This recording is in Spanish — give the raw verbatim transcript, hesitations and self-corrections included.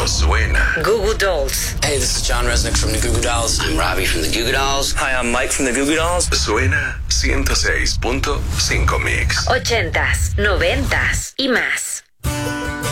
suena. Goo Goo Dolls. Hey, this is John Resnick from the Goo Goo Dolls. I'm Robbie from the Goo Goo Dolls. Hi, I'm Mike from the Goo Goo Dolls. Suena ciento seis punto cinco Mix. Ochentas, noventas y más.